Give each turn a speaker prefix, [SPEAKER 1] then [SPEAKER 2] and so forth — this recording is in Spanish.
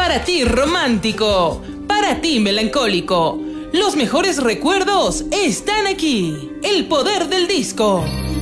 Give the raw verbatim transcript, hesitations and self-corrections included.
[SPEAKER 1] Para ti romántico, para ti melancólico, los mejores recuerdos están aquí. El poder del disco.